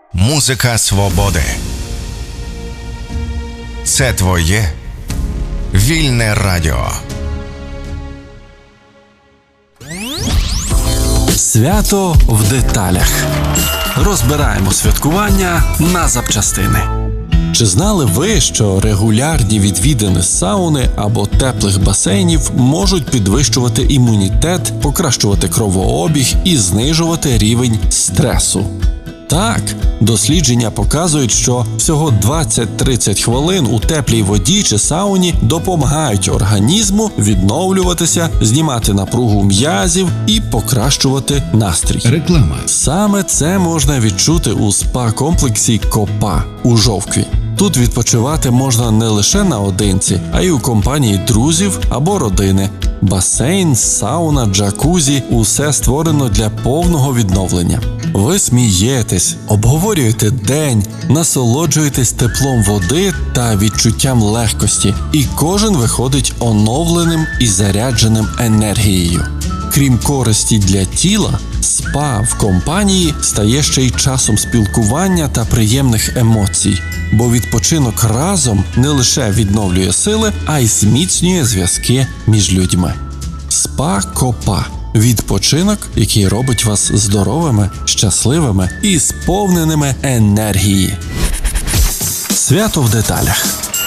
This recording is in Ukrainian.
Музика свободи. Це твоє вільне радіо. Свято в деталях. Розбираємо святкування на запчастини. Чи знали ви, що регулярні відвідини сауни або теплих басейнів можуть підвищувати імунітет, покращувати кровообіг і знижувати рівень стресу? Так, дослідження показують, що всього 20-30 хвилин у теплій воді чи сауні допомагають організму відновлюватися, знімати напругу м'язів і покращувати настрій. Реклама. Саме це можна відчути у спа-комплексі «Копа» у Жовкві. Тут відпочивати можна не лише наодинці, а й у компанії друзів або родини. Басейн, сауна, джакузі – усе створено для повного відновлення. Ви смієтесь, обговорюєте день, насолоджуєтесь теплом води та відчуттям легкості, і кожен виходить оновленим і зарядженим енергією. Крім користі для тіла, спа в компанії стає ще й часом спілкування та приємних емоцій, бо відпочинок разом не лише відновлює сили, а й зміцнює зв'язки між людьми. Спа-Копа – відпочинок, який робить вас здоровими, щасливими і сповненими енергії. Свято в деталях.